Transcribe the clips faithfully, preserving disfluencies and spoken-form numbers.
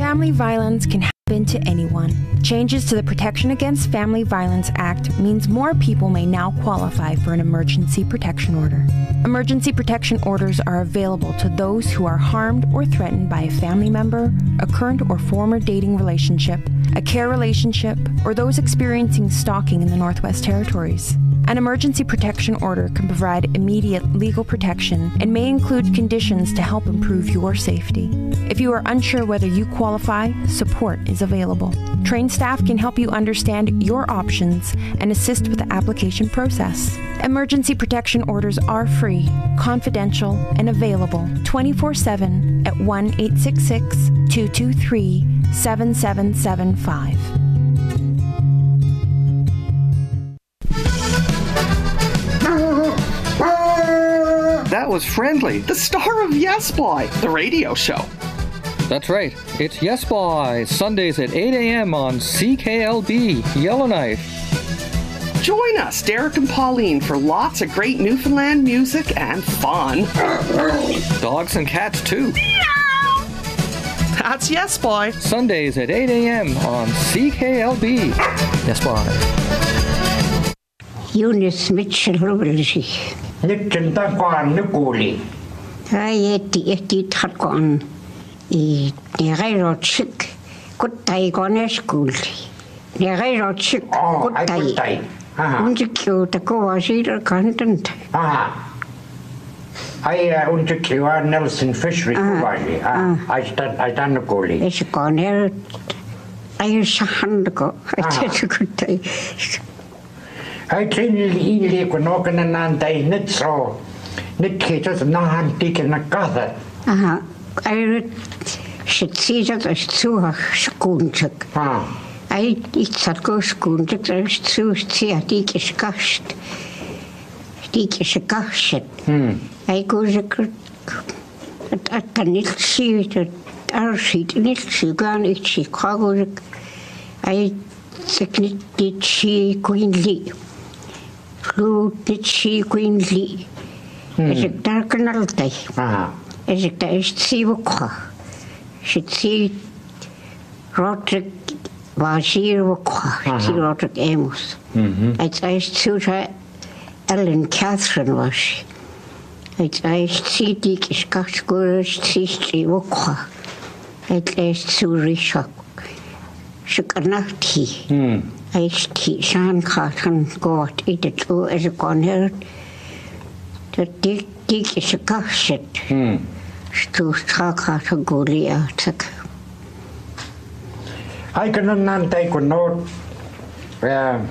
Family violence can happen to anyone. Changes to the Protection Against Family Violence Act means more people may now qualify for an emergency protection order. Emergency protection orders are available to those who are harmed or threatened by a family member, a current or former dating relationship, a care relationship, or those experiencing stalking in the Northwest Territories. An emergency protection order can provide immediate legal protection and may include conditions to help improve your safety. If you are unsure whether you qualify, support is available. Trained staff can help you understand your options and assist with the application process. Emergency protection orders are free, confidential, and available twenty-four seven at one eight six six, two two three, seven seven seven five. That was Friendly, the star of Yes Boy, the radio show. That's right. It's Yes Boy, Sundays at eight a.m. on C K L B, Yellowknife. Join us, Derek and Pauline, for lots of great Newfoundland music and fun. Dogs and cats, too. That's Yes Boy. Sundays at eight a.m. on C K L B. Yes Boy. Eunice Mitchell-Rubbelsi. Nipton Taquan Nukuli. I ate the Eti Taquan. The Railroad Chick. Good day, gone school. The Railroad Chick. Oh, good I day. good day. Und ich the go was either content. Aha. I uh, unter Nelson Fishery Kuwali. I stand I done the goalie. It's gone here. I was a hand go. I said a good day. I trained in Lake Winokan and I knit so. Knit caters and no hand taken a gather. Aha. I should see that as two a schoonchuk. Ah. I iets had go schoonchuk, there's two see a dik is gashed. Dik is a gashed. Hmm. I go to at the nicht see the our sheet, nicht see gone it she cargo. I sick did she Queen Lee. Flew did she Queen Lee. Is it dark and all day? Ah. Is it there is see what should see Roderick was here what see Roderick Amos. It's I to her Ellen Catherine was she. It's I see Dick is got scores see see what it is to Rishock. She cannot tea. I see Shan Cotton got it at all as a corner. The Dick Dick is a gosh it. Stu talk out a goalie out. I can not take a note. That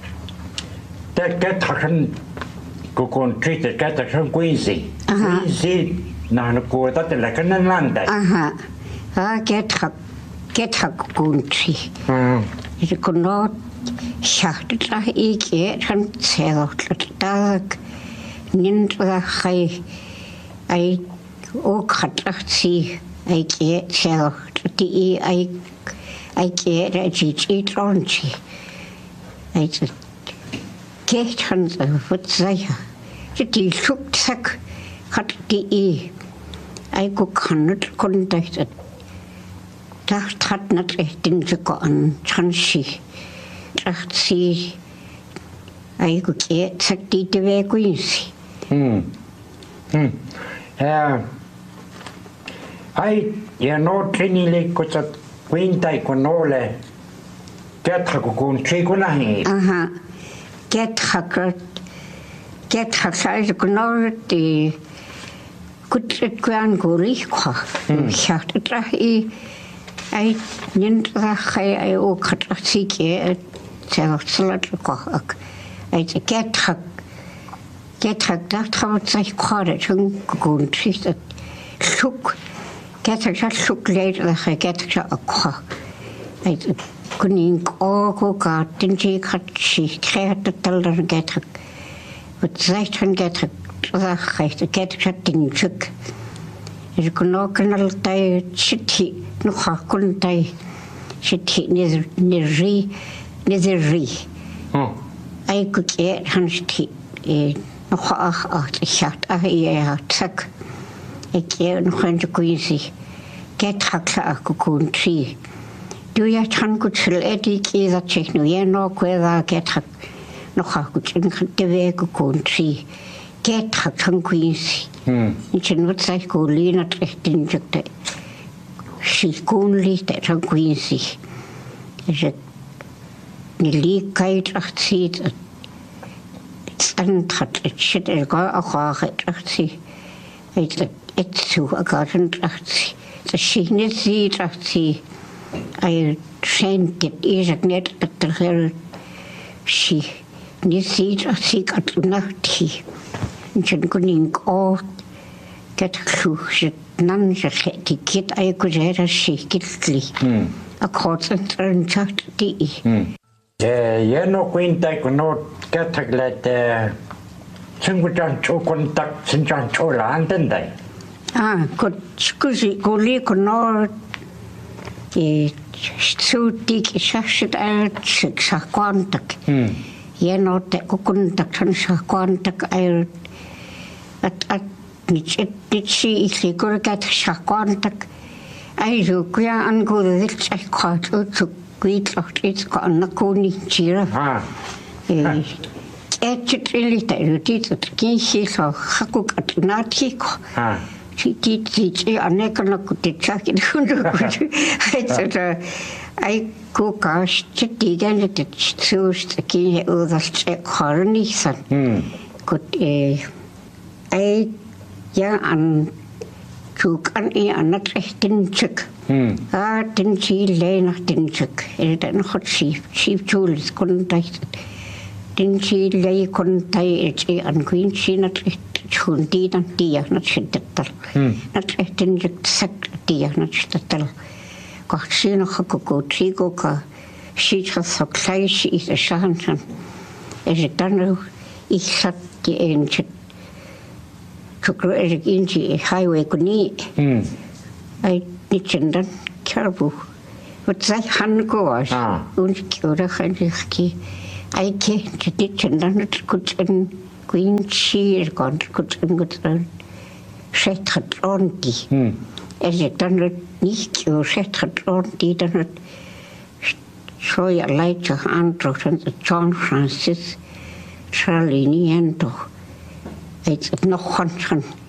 get hacken go on treat the get a queasy. Queasy, none of go that like an London. Aha. I get her get her country. It could not shut it. I get and sell the dog. Nint the high. I oh cut see. I get sell the I I get a G Tronchi. I just get on the foot say. The shook sack cut the E. I go cannot contact it. That had not didn't go on Chancy. That see. I go get sack the way queensy. Hmm. Hmm. Uh, I, you know, Trinity got a queen type on all the get her go on tree on a hang. Aha. Get her, get her size of the good grand goalie. Shot it. I, I didn't I oh cut a seek it. So, salad cock. I get her. Get her that how it's like cottage and go and treat it. Shook. Get her just shook later that I get her a cock. I couldn't all go God, didn't she cut she tried to tell her and get her. But that and get her that I get her didn't shook. You could knock and all die shitty, no ha couldn't die shitty neither neither neither re. I could get Hans tea. Nog ach ach de chat ah ja tak. Ik keer nog een queasy. get hakla ko country do ya chan ko chil edik is a chechnu ye no kweda get hak no ha ko chin khate ve ko country get hak chan queens hm ni chin wat sai ko lina trechtin jukte si kun li te chan queens is it ni li kai trachtit an hat shit er go a khwa trachti it it so a garden trachti the shine see trachti I sent it is it net at the her she ni see trachti kat nachti chin kuning o get khusht nan je die kit ay ko jera she kitli a concentration trachti Eh, я но quinta con no cataglet cinquecento contact cinquecento l'antende. Ah, co scusi, con lì con no e su di che sasset al sa contact. Hm. Ja no te co contact san sa contact al at at nit nit si ich go gat sa contact. Ai so qua an go de sai quattro su Quitlocht it's gone na koni chira. Ah. Eh. Et trillita rutita kinsi so hakuk at natiko. Ah. Ti ti ti aneka na kutte chaki hundu. It's a I go gosh ti gan it sus the kin udal check horni san. Hm. Gut eh I ja an Kuk an I an trechtin chuk. Hm. Ah, den chi le nach den chuk. Er den hot chief chief tools kun dai. Den chi le kun dai et an queen chi na chun di dan di na chittatal. Hm. Na trechtin chuk sak di na chittatal. Ko chi no ko ko chi go ka chi cha so klai chi is a shan shan. Er dan ich sat die en chit Chukru er inji highway kuni. Hm. I nitchendan karbu. Wat sai han goas. Ah. Und kura khaniki. I ke nitchendan kutsen queen cheer kon kutsen kutsen. Schetrat ondi. Hm. Er dan nicht jo schetrat ondi dan so ja leiter androcht und John Francis Charlie Niento. It's noch ganz